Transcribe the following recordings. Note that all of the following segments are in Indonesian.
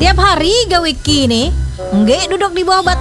Tiap hari gawe kini nggak duduk di bawah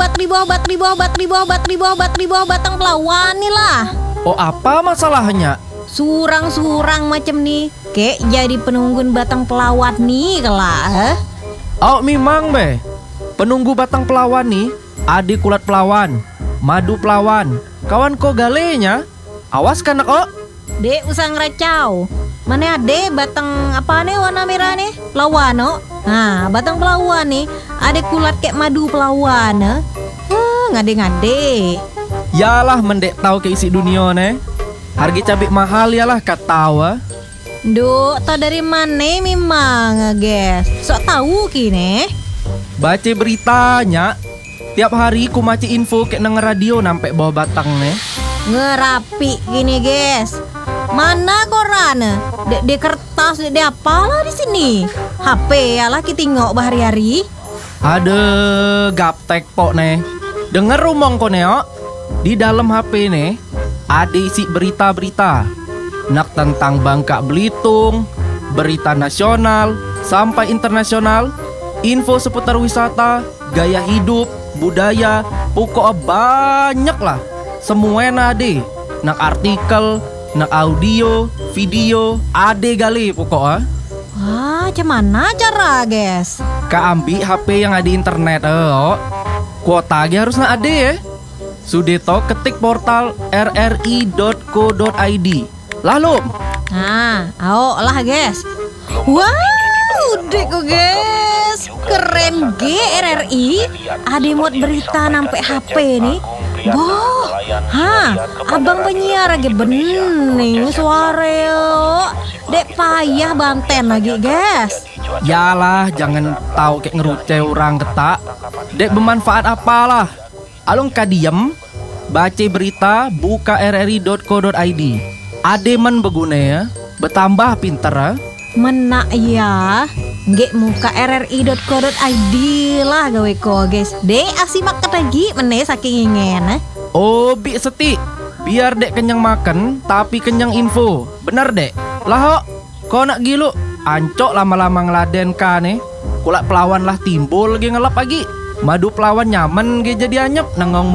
batang pelawan nih lah. Oh, apa masalahnya? Surang-surang macam nih, kayak jadi penunggun batang pelawat nih kelak. Oh, memang be. Penunggu batang pelawan nih, adik kulat pelawan, madu pelawan, kawan ko galenya. Awas kan kok. Dek usah ngeracau. Mana ade batang apa nih warna merah nih? Pelawan no. Nah, batang pelawan nih, ade kulat kayak madu pelawan. Ngade-ngade. Yalah mendek tahu ke isi dunia nih. Harga cabai mahal yalah kat tahu. Duh, tau dari mana memang, guys? Sok tahu kini. Baca beritanya. Tiap hari ku maci info kayak nang radio nampak bawah batang nih. Ngerapi gini, guys. Mana koran? Di kertas, di apalah di sini? HP ya lah kita tengok bahari-hari. Ada gaptek pok nih. Dengar rumong ko neo. Di dalam HP nih ada isi berita-berita. Nak tentang Bangka Belitung, berita nasional sampai internasional, info seputar wisata, gaya hidup, budaya, pokok banyak lah. Semuanya ada. Nak artikel, nak audio, video, ada gali pokoknya. Wah, cuman cara, guys? Ka ambil HP yang ada internet, kuota aja harus nak ada ya. Sudeto ketik portal rri.co.id. Lalu. Nah, ayo lah, guys. Wow, deko guys, keren RRI. Ada muat berita nampak HP nih. Boh, abang penyiar lagi bening suara yo. Dek payah Banten lagi, guys. Yalah, jangan tahu kayak ngerucai orang ketak. Dek bermanfaat apalah. Alung kadiem, baca berita, buka rri.co.id. Ademan beguna ya, bertambah pinter ya. Menak ya, nggak muka rri.co.id lah gawe ko guys. Dek asimak lagi meneh saking ingin. Oh, bi seti. Biar dek kenyang makan, tapi kenyang info. Bener dek. Lah kok nak gilu? Ancok lama-lama ngeladen ka nih. Kulak pelawan lah timbul lagi ngelap lagi. Madu pelawan nyaman ge jadi anyep nangong